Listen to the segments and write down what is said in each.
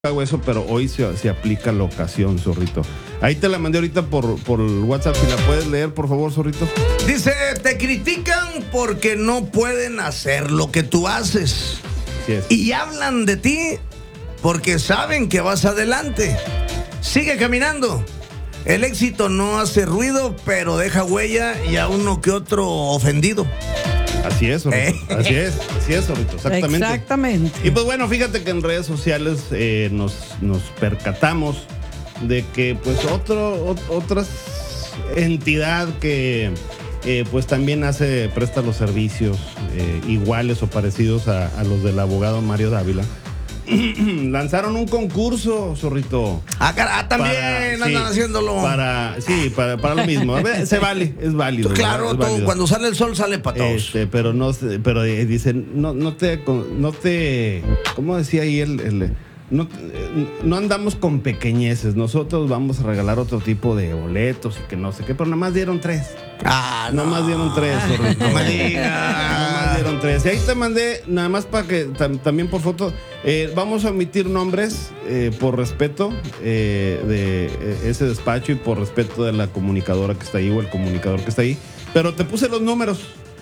hago eso, pero hoy se aplica la ocasión, Zorrito. Ahí te la mandé ahorita por WhatsApp, si la puedes leer, por favor, Zorrito. Dice, te critican porque no pueden hacer lo que tú haces. Sí es. Y hablan de ti porque saben que vas adelante. Sigue caminando. El éxito no hace ruido, pero deja huella y a uno que otro ofendido. Así es, Zorrito. Así es, Zorrito, exactamente. Exactamente. Y pues bueno, fíjate que en redes sociales nos percatamos de que pues otras entidad que pues también presta los servicios iguales o parecidos a los del abogado Mario Dávila. Lanzaron un concurso, Zorrito. También andan haciéndolo. Para lo mismo. A ver, es válido. Claro, es válido. Cuando sale el sol sale para todos. Pero dicen, no te, ¿cómo decía ahí no andamos con pequeñeces, nosotros vamos a regalar otro tipo de boletos y que no sé qué, pero nada más dieron 3. No más dieron 3, Zorrito. No me digas. Nada más dieron 3. Y ahí te mandé, nada más para que también por foto, vamos a omitir nombres por respeto de ese despacho y por respeto de la comunicadora que está ahí o el comunicador que está ahí. Pero te puse los números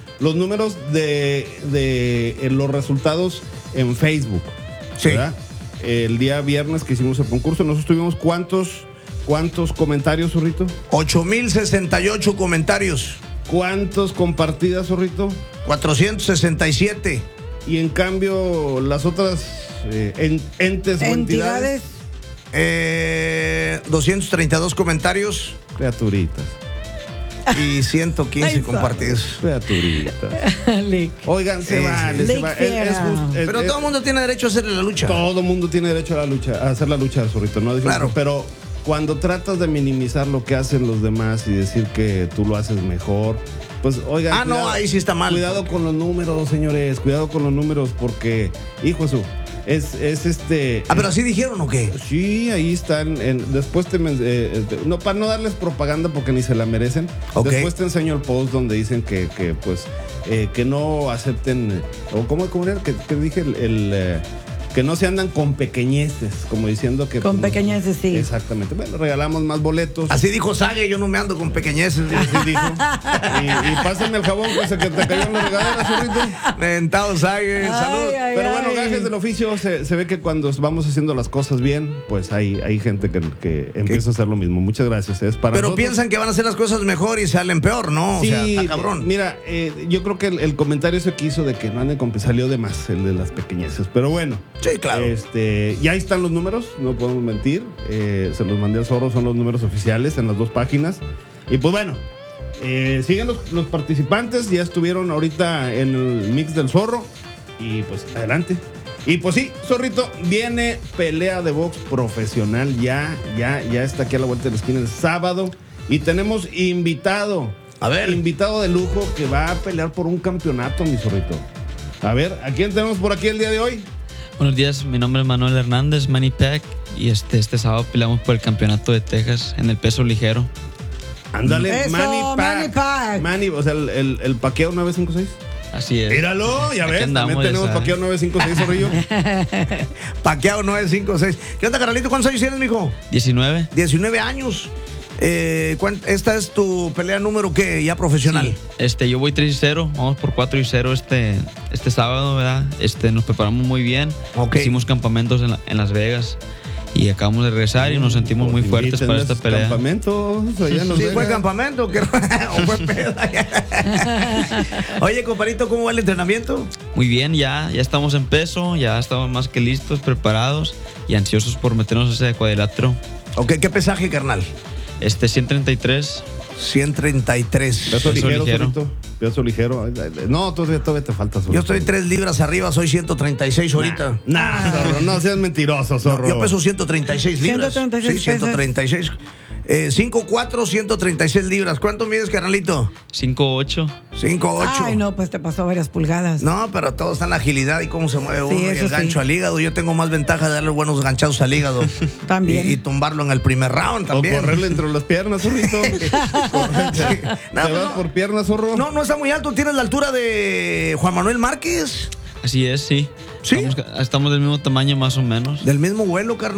de los resultados en Facebook. Sí. ¿Verdad? El día viernes que hicimos el concurso, nosotros tuvimos ¿cuántos comentarios, Zorrito? 8,068 comentarios. ¿Cuántos compartidas, Zorrito? 467. Y en cambio, las otras entes o entidades. 232 comentarios. Criaturitas. Y 115 compartidos. Criaturitas. Oigan, se vale. Pero todo el mundo tiene derecho a hacerle la lucha. Todo el mundo tiene derecho a hacer la lucha, Zorrito, ¿no? Claro. Pero cuando tratas de minimizar lo que hacen los demás y decir que tú lo haces mejor, pues oigan. No, ahí sí está mal. Cuidado con los números, señores. Cuidado con los números porque, hijo de su. pero así dijeron o qué? Sí, ahí están. Después no, para no darles propaganda porque ni se la merecen. Okay. Después te enseño el post donde dicen que no acepten. O cómo era que dije que no se andan con pequeñeces, como diciendo que. Con pequeñeces, sí. Exactamente. Bueno, regalamos más boletos. Así dijo Sague, yo no me ando con pequeñeces. Así dijo. Y pásame el jabón que te cayó en la regadera, Zorrito. Mentado Sague, salud. Pero bueno, gajes del oficio, se ve que cuando vamos haciendo las cosas bien, pues hay gente que empieza a hacer lo mismo. Muchas gracias. Pero nosotros piensan que van a hacer las cosas mejor y salen peor, ¿no? Sí, o sea, está cabrón. Mira, yo creo que el comentario ese que hizo de que no anden con salió de más, el de las pequeñeces. Pero bueno. Sí, claro. Ya ahí están los números, no podemos mentir. Se los mandé al Zorro, son los números oficiales en las 2 páginas. Y pues bueno, siguen los participantes, ya estuvieron ahorita en el mix del Zorro. Y pues adelante. Y pues sí, Zorrito, viene pelea de box profesional. Ya está aquí a la vuelta de la esquina el sábado. Y tenemos invitado. A ver. Invitado de lujo que va a pelear por un campeonato, mi Zorrito. A ver, ¿a quién tenemos por aquí el día de hoy? Buenos días, mi nombre es Manuel Hernández, Manny Pack, y este sábado peleamos por el campeonato de Texas en el peso ligero. Ándale, Eso, Manny Pack. Manny, o sea, el paqueo 956. Así es. Míralo, ya ves, andamos, también tenemos paqueo 956, Zorrillo. Paqueado 956. ¿Qué onda, Carlito? ¿Cuántos años tienes, mijo? 19. 19 años. ¿Esta es tu pelea número qué? ¿Ya profesional? Sí. Yo voy 3-0, vamos por 4-0 este sábado, ¿verdad? Nos preparamos muy bien. Okay. Hicimos campamentos en Las Vegas y acabamos de regresar y nos sentimos muy fuertes para esta pelea. ¿Campamento? Sí, fue campamento. ¿O fue peda? Oye, compadrito, ¿cómo va el entrenamiento? Muy bien, ya estamos en peso, ya estamos más que listos, preparados y ansiosos por meternos ese cuadrilátero. Ok, ¿qué pesaje, carnal? 133. 133. Peso ligero. Peso ligero. No, todavía te falta, Zorro. Yo estoy 3 libras arriba, soy 136 ahorita. Zorro, no seas mentiroso, Zorro. Yo peso 136 libras. 136 sí, 136. 5'4", 136 libras. ¿Cuánto mides, carnalito? 5'8". 5'8". Ay, no, pues te pasó varias pulgadas. No, pero todo está en la agilidad y cómo se mueve uno y el eso gancho sí. al hígado. Yo tengo más ventaja de darle buenos ganchazos al hígado. También. Y tumbarlo en el primer round también. O correrle entre las piernas, Zorrito. ¿Te vas por piernas, Zorro? No está muy alto. ¿Tienes la altura de Juan Manuel Márquez? Así es, sí. Sí. Estamos del mismo tamaño más o menos. Del mismo vuelo, carnal.